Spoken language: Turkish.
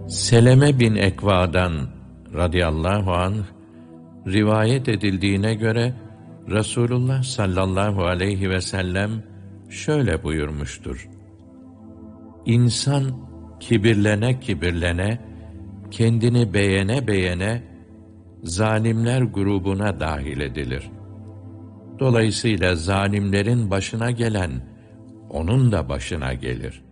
Seleme bin Ekva'dan radıyallahu anh rivayet edildiğine göre Resulullah sallallahu aleyhi ve sellem şöyle buyurmuştur: İnsan kibirlene kibirlene, kendini beğene beğene zalimler grubuna dahil edilir. Dolayısıyla zalimlerin başına gelen onun da başına gelir.